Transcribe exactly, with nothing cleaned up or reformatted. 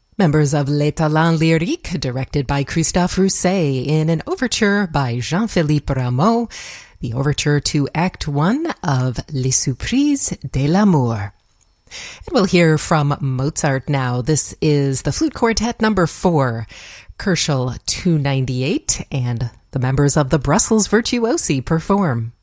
Members of Les Talents Lyriques, directed by Christophe Rousset, in an overture by Jean-Philippe Rameau, the overture to Act One of Les Surprises de l'Amour. And we'll hear from Mozart now. This is the Flute Quartet number four, Köchel two ninety-eight, and the members of the Brussels Virtuosi perform.